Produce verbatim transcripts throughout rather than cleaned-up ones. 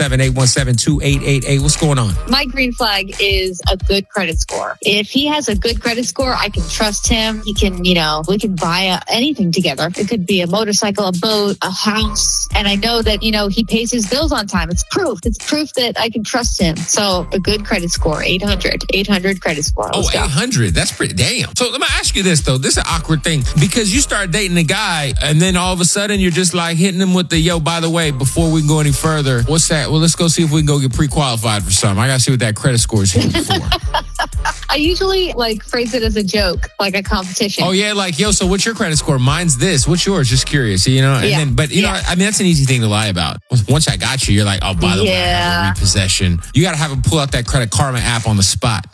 seven, eight one seven, two eight eight eight. What's going on? My green flag is a good credit score. If he has a good credit score, I can trust him. He can, you know, we can buy a, anything together. It could be a motorcycle, a boat, a house. And I know that, you know, he pays his bills on time. It's proof. It's proof that I can trust him. So a good credit score, eight hundred, eight hundred credit score. Let's oh, eight hundred. Go. That's pretty damn. So let me ask you this, though. This is an awkward thing because you start dating a guy and then all of a sudden you're just like hitting him with the, yo, by the way, before we go any further, what's that? Well, let's go see if we can go get pre-qualified for something. I got to see what that credit score is hitting for. I usually like phrase it as a joke, like a competition. Oh, yeah. Like, yo, so what's your credit score? Mine's this. What's yours? Just curious, you know? And yeah. then, but, you yeah. know, I mean, that's an easy thing to lie about. Once I got you, you're like, oh, by the yeah. way, I have a repossession. You got to have him pull out that Credit Karma app on the spot.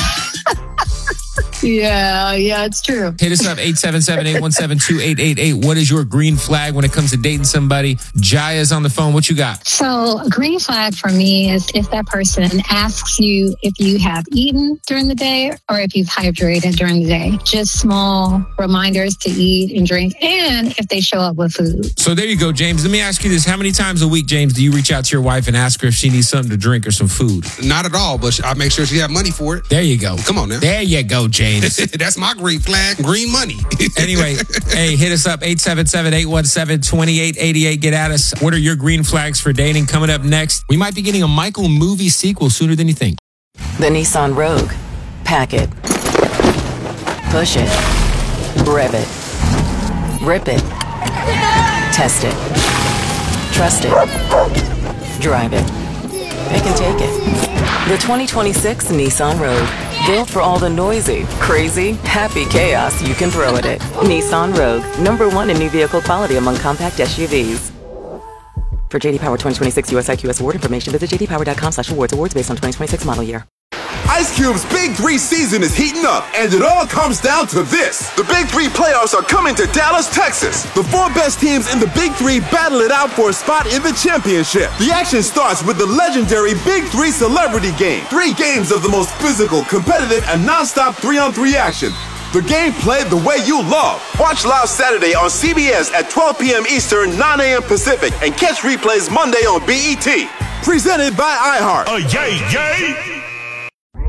Yeah, yeah, it's true. Hit us up, eight seven seven, eight one seven, two eight eight eight. What is your green flag when it comes to dating somebody? Jaya's on the phone. What you got? So a green flag for me is if that person asks you if you have eaten during the day or if you've hydrated during the day. Just small reminders to eat and drink, and if they show up with food. So there you go, James. Let me ask you this. How many times a week, James, do you reach out to your wife and ask her if she needs something to drink or some food? Not at all, but I make sure she have money for it. There you go. Come on now. There you go, James. That's my green flag, green money. Anyway, hey, hit us up, eight seven seven, eight one seven, two eight eight eight. Get at us. What are your green flags for dating? Coming up next, we might be getting a Michael movie sequel sooner than you think. The Nissan Rogue. Pack it. Push it. Rev it. Rip it. Test it. Trust it. Drive it. Pick and take it. The twenty twenty-six Nissan Rogue. Built for all the noisy, crazy, happy chaos you can throw at it. Nissan Rogue, number one in new vehicle quality among compact S U Vs. For J D Power twenty twenty-six U S I Q S award information, visit j d power dot com slash awards. Awards based on twenty twenty-six model year. Ice Cube's Big Three season is heating up, and it all comes down to this. The Big Three playoffs are coming to Dallas, Texas. The four best teams in the Big Three battle it out for a spot in the championship. The action starts with the legendary Big Three Celebrity Game. Three games of the most physical, competitive, and non-stop three-on-three action. The game played the way you love. Watch live Saturday on C B S at twelve p.m. Eastern, nine a.m. Pacific, and catch replays Monday on B E T. Presented by iHeart. Uh, yay, yay!